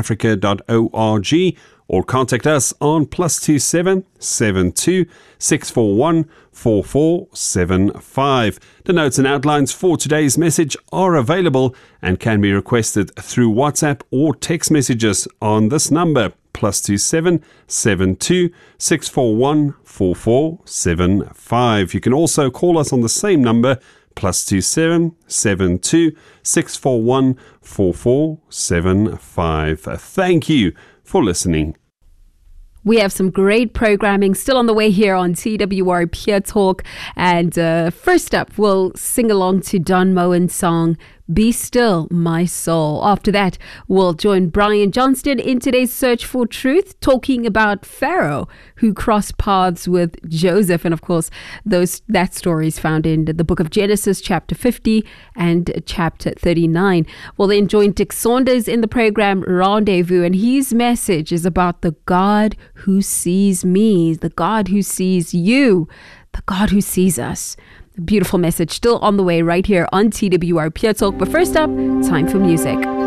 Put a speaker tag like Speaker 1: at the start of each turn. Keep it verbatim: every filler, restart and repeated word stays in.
Speaker 1: africa dot org or contact us on plus two seven seven two six four one four four seven five. The notes and outlines for today's message are available and can be requested through WhatsApp or text messages on this number, plus two seven seven two six four one four four seven five. You can also call us on the same number, plus two seven seven two six four one four four seven five. Thank you for listening.
Speaker 2: We have some great programming still on the way here on T W R Pure Talk. And uh, first up, we'll sing along to Don Moen's song, Be Still, My Soul. After that, we'll join Brian Johnston in today's Search for Truth, talking about Pharaoh, who crossed paths with Joseph. And of course, those that story is found in the book of Genesis, chapter fifty and chapter thirty-nine. We'll then join Dick Saunders in the program Rendezvous, and his message is about the God who sees me, the God who sees you, the God who sees us. A beautiful message still on the way right here on T W R Pure Talk. But first up, time for music.